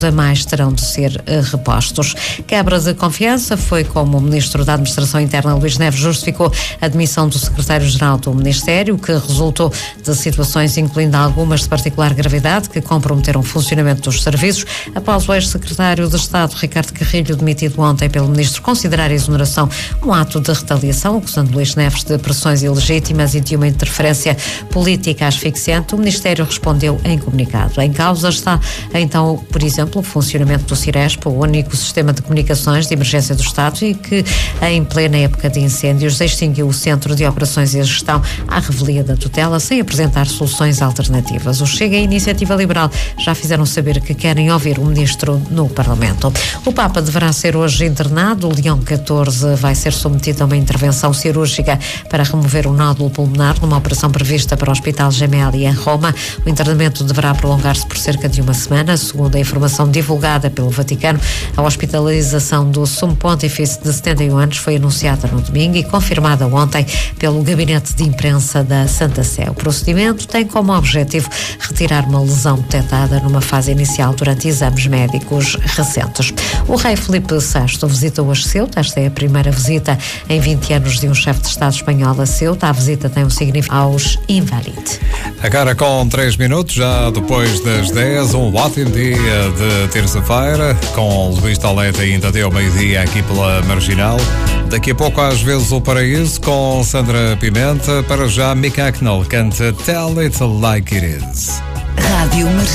a mais terão de ser repostos. Quebra de confiança foi como o Ministro da Administração Interna, Luís Neves, justificou a demissão do Secretário-Geral do Ministério, que resultou de situações, incluindo algumas de particular gravidade, que comprometeram o funcionamento dos serviços, após o ex-secretário de Estado, Ricardo Carrilho, demitido ontem pelo Ministro, considerar a exoneração um ato de retaliação, acusando Luís Neves de pressões ilegítimas e de uma interferência política asfixiante. O Ministério respondeu em comunicado. Em causa está, então, por exemplo, o funcionamento do Ciresp, o único sistema de comunicações de emergência do Estado, e que, em plena época de incêndios, extinguiu o Centro de Operações e Gestão à revelia da tutela, sem apresentar soluções alternativas. O Chega e a Iniciativa Liberal já fizeram saber que querem ouvir o Ministro no Parlamento. O Papa deverá ser hoje internado. O Leão XIV vai ser submetido a uma intervenção cirúrgica para remover um nódulo pulmonar, numa operação prevista para o Hospital Gemelli em Roma. O internamento deverá prolongar-se por cerca de uma semana, segundo a informação divulgada pelo Vaticano. A hospitalização do Sumo Pontífice de 71 anos foi anunciada no domingo e confirmada ontem pelo Gabinete de Imprensa da Santa Sé. O procedimento tem como objetivo retirar uma lesão detectada numa fase inicial durante exames médicos recentes. O rei Filipe VI visitou hoje Ceuta. Esta é a primeira visita em 20 anos de um chefe de Estado espanhol a Ceuta. A visita tem um significado aos inválidos. Agora com 3 minutos, já depois das 10, um ótimo dia de terça-feira, com Luís Tolete ainda até ao meio-dia aqui pela Marginal. Daqui a pouco, às vezes, o Paraíso com Sandra Pimenta. Para já, Mick Hacknell canta Tell It Like It Is. Rádio